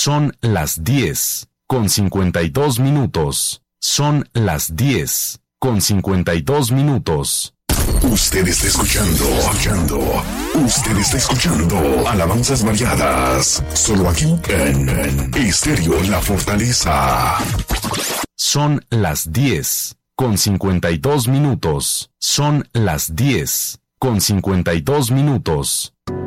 Son las 10:52. Son las 10:52. Usted está escuchando. Usted está escuchando Alabanzas Variadas. Solo aquí en Estéreo La Fortaleza. Son las 10:52. Son las 10:52.